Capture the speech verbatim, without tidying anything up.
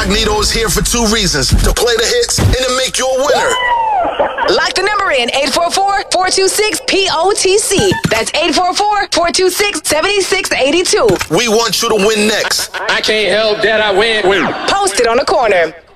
Incognito is here for two reasons: to play the hits and to make you a winner. Lock the number in, eight four four, four two six, P O T C. That's eight four four, four two six, seven six eight two. We want you to win next. I can't help that I win. Post it on the corner.